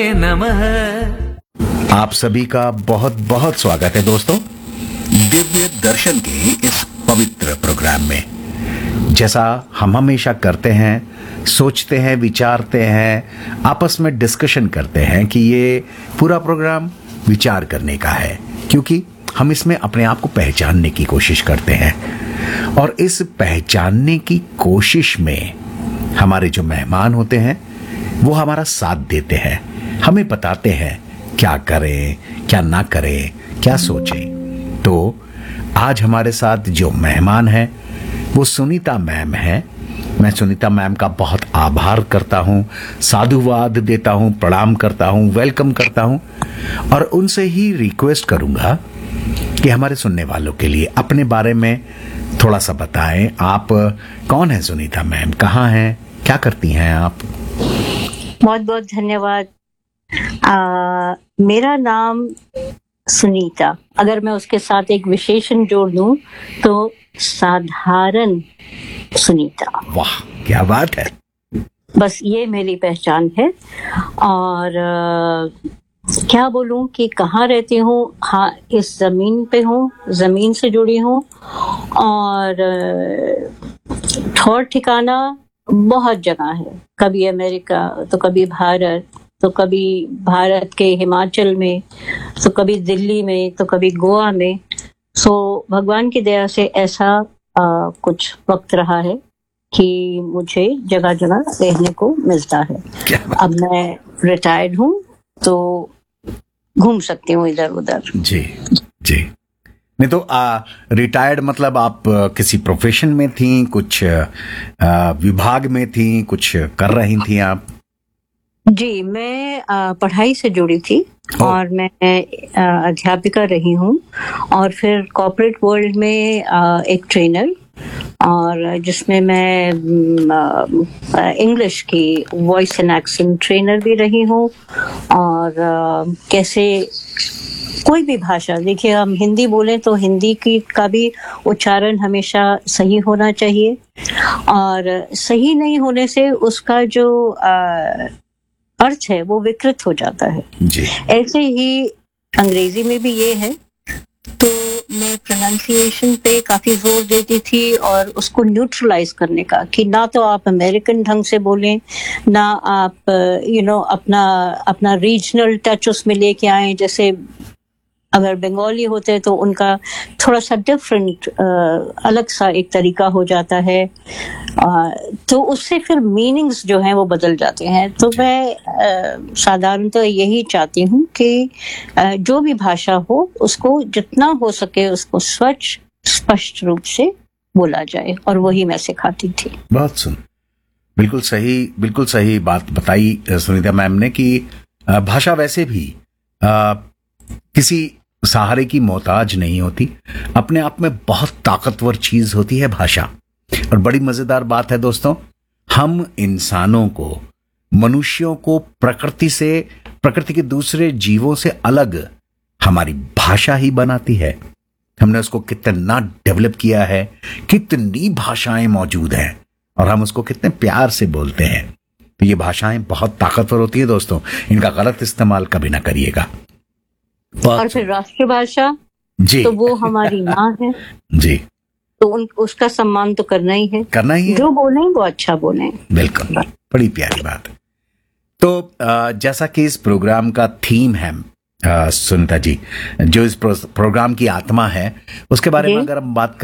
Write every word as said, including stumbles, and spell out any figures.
नमः। आप सभी का बहुत बहुत स्वागत है दोस्तों दिव्य दर्शन के इस पवित्र प्रोग्राम में। जैसा हम हमेशा करते हैं, सोचते हैं, विचारते हैं, आपस में डिस्कशन करते हैं कि ये पूरा प्रोग्राम विचार करने का है, क्योंकि हम इसमें अपने आप को पहचानने की कोशिश करते हैं। और इस पहचानने की कोशिश में हमारे जो मेहमान होते हैं वो हमारा साथ देते हैं, हमें बताते हैं क्या करें, क्या ना करें, क्या सोचें। तो आज हमारे साथ जो मेहमान हैं वो सुनीता मैम है। मैं सुनीता मैम का बहुत आभार करता हूं, साधुवाद देता हूं, प्रणाम करता हूं, वेलकम करता हूं और उनसे ही रिक्वेस्ट करूंगा कि हमारे सुनने वालों के लिए अपने बारे में थोड़ा सा बताएं। आप कौन है सुनीता मैम, कहाँ हैं, क्या करती हैं आप? बहुत बहुत धन्यवाद। आ, मेरा नाम सुनीता, अगर मैं उसके साथ एक विशेषण जोड़ दूं तो साधारण सुनीता। वाह, क्या बात है। बस ये मेरी पहचान है। और आ, क्या बोलूं कि कहाँ रहती हूँ? हाँ, इस जमीन पे हूँ, जमीन से जुड़ी हूँ। और ठौर ठिकाना बहुत जगह है, कभी अमेरिका तो कभी भारत, तो कभी भारत के हिमाचल में, तो कभी दिल्ली में, तो कभी गोवा में। सो भगवान की दया से ऐसा आ, कुछ वक्त रहा है कि मुझे जगह जगह रहने को मिलता है। अब मैं रिटायर्ड हूँ तो घूम सकती हूँ इधर उधर। जी जी। नहीं तो रिटायर्ड मतलब आप आ, किसी प्रोफेशन में थी, कुछ आ, विभाग में थी, कुछ कर रही थी आप? जी, मैं आ, पढ़ाई से जुड़ी थी और मैं आ, अध्यापिका रही हूँ। और फिर कॉर्पोरेट वर्ल्ड में आ, एक ट्रेनर, और जिसमें मैं इंग्लिश की वॉइस एंड एक्सेंट ट्रेनर भी रही हूँ। और आ, कैसे कोई भी भाषा, देखिए हम हिंदी बोलें तो हिंदी की का भी उच्चारण हमेशा सही होना चाहिए, और सही नहीं होने से उसका जो आ, अर्थ है वो विकृत हो जाता है जी। ऐसे ही अंग्रेजी में भी ये है। तो मैं प्रोनाउंसिएशन पे काफी जोर देती थी और उसको न्यूट्रलाइज करने का, कि ना तो आप अमेरिकन ढंग से बोलें, ना आप यू नो अपना अपना रीजनल टच उसमें लेके आए। जैसे अगर बंगाली होते हैं तो उनका थोड़ा सा डिफरेंट अलग सा एक तरीका हो जाता है, तो उससे फिर मीनिंग्स जो हैं वो बदल जाते हैं। तो मैं साधारणतः यही चाहती हूँ कि जो भी भाषा हो उसको जितना हो सके उसको स्वच्छ स्पष्ट रूप से बोला जाए, और वही मैं सिखाती थी। बहुत सुन, बिल्कुल सही, बिल्कुल सही बात बताई सुनीता मैम ने कि भाषा वैसे भी आ, किसी सहारे की मोहताज नहीं होती, अपने आप में बहुत ताकतवर चीज होती है भाषा। और बड़ी मजेदार बात है दोस्तों, हम इंसानों को, मनुष्यों को प्रकृति से, प्रकृति के दूसरे जीवों से अलग हमारी भाषा ही बनाती है। हमने उसको कितना डेवलप किया है, कितनी भाषाएं मौजूद हैं और हम उसको कितने प्यार से बोलते हैं। तो ये भाषाएं बहुत ताकतवर होती है दोस्तों, इनका गलत इस्तेमाल कभी ना करिएगा। और फिर राष्ट्रभाषा जी, तो वो हमारी माँ है जी, तो उन उसका सम्मान तो करना ही है, करना ही है। जो बोले वो अच्छा बोले। बिल्कुल, बड़ी प्यारी बात। तो जैसा कि इस प्रोग्राम का थीम है सुनीता जी, जो इस प्रोग्राम की आत्मा है, उसके बारे में अगर हम बात